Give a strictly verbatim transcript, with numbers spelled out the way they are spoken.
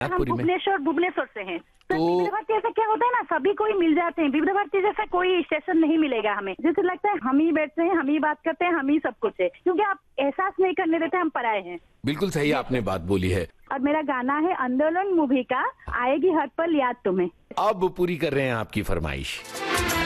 हम नागपुरी में भुवनेश्वर भुवनेश्वर से हैं। तो तो- विविध भारती ऐसा क्या होता है ना, सभी कोई मिल जाते हैं। विविध भारती जैसा कोई स्टेशन नहीं मिलेगा हमें, जैसे लगता है हम ही बैठते हैं, हम ही बात करते हैं, हम ही सब कुछ है, क्योंकि आप एहसास नहीं करने देते हम पराए हैं। बिल्कुल सही आपने बात बोली है। और मेरा गाना है आंदोलन मूवी का, आएगी हर पल याद तुम्हें। अब पूरी कर रहे हैं आपकी फरमाइश।